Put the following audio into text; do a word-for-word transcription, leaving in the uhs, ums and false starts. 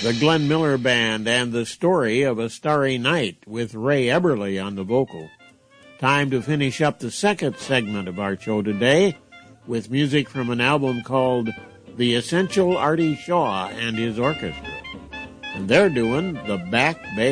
the Glenn Miller Band and the Story of a Starry Night with Ray Eberly on the vocal. Time to finish up the second segment of our show today with music from an album called The Essential Artie Shaw and His Orchestra. And they're doing the Back Bay.